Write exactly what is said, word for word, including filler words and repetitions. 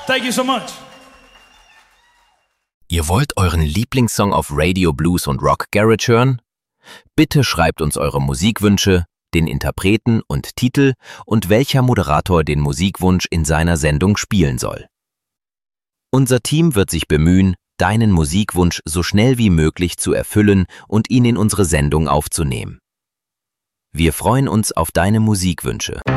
Thank you so much. Ihr wollt euren Lieblingssong auf Radio, Blues und Rock Garage hören? Bitte schreibt uns eure Musikwünsche, den Interpreten und Titel und welcher Moderator den Musikwunsch in seiner Sendung spielen soll. Unser Team wird sich bemühen, deinen Musikwunsch so schnell wie möglich zu erfüllen und ihn in unsere Sendung aufzunehmen. Wir freuen uns auf deine Musikwünsche.